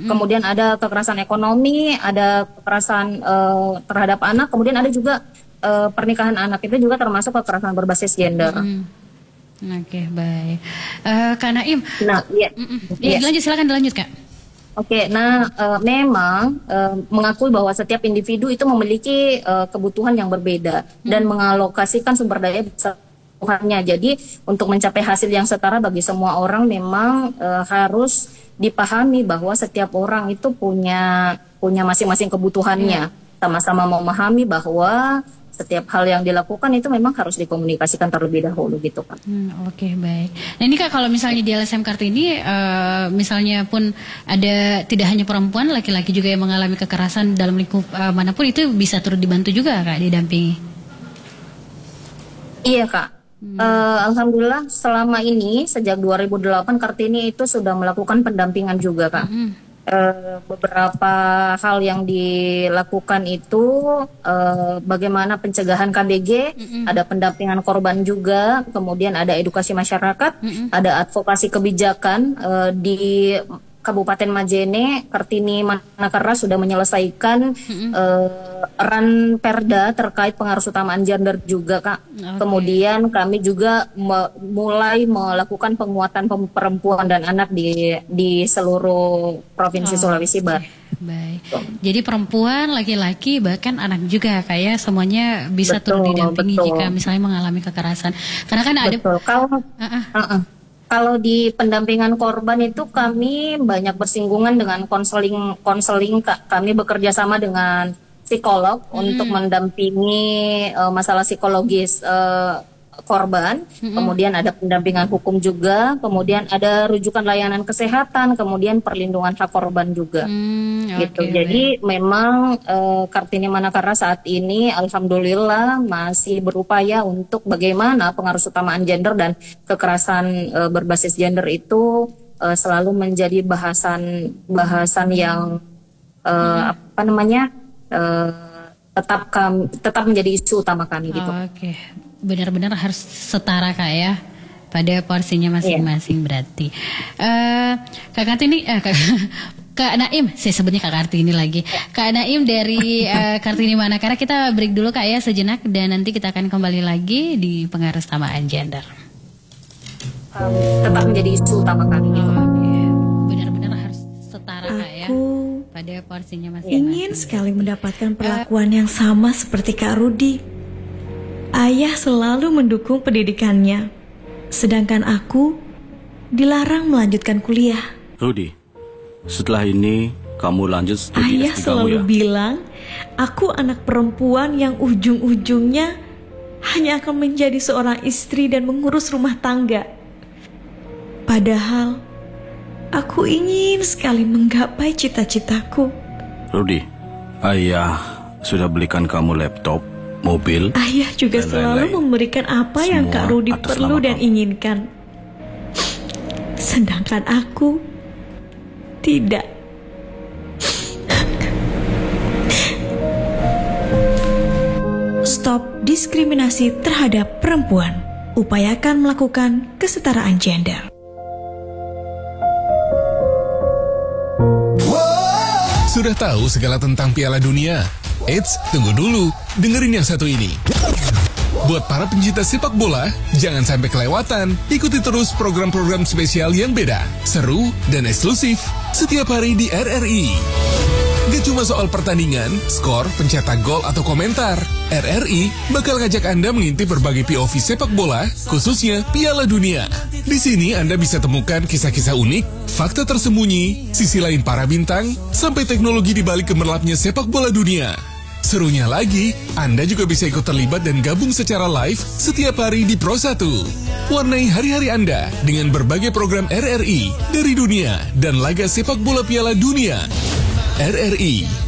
kemudian ada kekerasan ekonomi, ada kekerasan terhadap anak, kemudian ada juga pernikahan anak, itu juga termasuk kekerasan berbasis gender. Oke, baik. Kak Naim. Nah, Lanjut, silakan dilanjut, Kak. Oke, memang mengakui bahwa setiap individu itu memiliki kebutuhan yang berbeda dan mengalokasikan sumber daya kebutuhannya. Jadi untuk mencapai hasil yang setara bagi semua orang memang harus dipahami bahwa setiap orang itu punya masing-masing kebutuhannya. Sama-sama memahami bahwa setiap hal yang dilakukan itu memang harus dikomunikasikan terlebih dahulu gitu kan. Oke, baik. Nah ini Kak, kalau misalnya di LSM Kartini misalnya pun ada tidak hanya perempuan, laki-laki juga yang mengalami kekerasan dalam lingkup manapun, itu bisa turut dibantu juga Kak, didampingi? Iya Kak. Alhamdulillah selama ini sejak 2008 Kartini itu sudah melakukan pendampingan juga Kak. Beberapa hal yang dilakukan itu bagaimana pencegahan KBG, ada pendampingan korban juga, kemudian ada edukasi masyarakat, ada advokasi kebijakan di Kabupaten Majene. Kartini Manakara sudah menyelesaikan ran perda terkait pengaruh utamaan gender juga Kak. Kemudian kami juga mulai melakukan penguatan perempuan dan anak di seluruh provinsi Sulawesi Barat. Baik. Jadi perempuan, laki-laki, bahkan anak juga kayak semuanya bisa turut didampingi jika misalnya mengalami kekerasan. Karena kan ada kalau di pendampingan korban itu kami banyak bersinggungan dengan konseling Kak. Kami bekerja sama dengan psikolog untuk mendampingi masalah psikologis korban. Kemudian ada pendampingan hukum juga, kemudian ada rujukan layanan kesehatan, kemudian perlindungan hak korban juga. Gitu. Jadi memang Kartini Manakara saat ini alhamdulillah masih berupaya untuk bagaimana pengaruh utamaan gender dan kekerasan berbasis gender itu selalu menjadi bahasan yang tetap menjadi isu utama kami gitu. Oke. Benar-benar harus setara Kak ya, pada porsinya masing-masing berarti. Kak Kartini, Kak Naim, saya sebutnya Kak Kartini lagi. Kak Naim dari Kartini Manakara, kita break dulu Kak ya sejenak, dan nanti kita akan kembali lagi di pengaruh utamaan gender. Tetap menjadi isu utama kami gitu. Benar-benar harus setara Kak ya, pada porsinya masing-masing. Ingin sekali mendapatkan perlakuan yang sama seperti Kak Rudi. Ayah selalu mendukung pendidikannya, sedangkan aku dilarang melanjutkan kuliah. Rudi, setelah ini kamu lanjut studi Ayah S3 selalu bilang, aku anak perempuan yang ujung-ujungnya hanya akan menjadi seorang istri dan mengurus rumah tangga. Padahal aku ingin sekali menggapai cita-citaku. Rudi, ayah sudah belikan kamu laptop, mobil. Ayah juga selalu memberikan apa yang Kak Rudi perlu dan inginkan. Sedangkan aku tidak. Stop diskriminasi terhadap perempuan. Upayakan melakukan kesetaraan gender. Sudah tahu segala tentang Piala Dunia? Eits, tunggu dulu, dengerin yang satu ini. Buat para pencinta sepak bola, jangan sampai kelewatan. Ikuti terus program-program spesial yang beda, seru, dan eksklusif setiap hari di RRI. Gak cuma soal pertandingan, skor, pencetak gol, atau komentar. RRI bakal ngajak Anda mengintip berbagai POV sepak bola, khususnya Piala Dunia. Di sini Anda bisa temukan kisah-kisah unik, fakta tersembunyi, sisi lain para bintang, sampai teknologi di balik gemerlapnya sepak bola dunia. Serunya lagi, Anda juga bisa ikut terlibat dan gabung secara live setiap hari di Pro 1. Warnai hari-hari Anda dengan berbagai program RRI dari dunia dan laga sepak bola Piala Dunia. RRI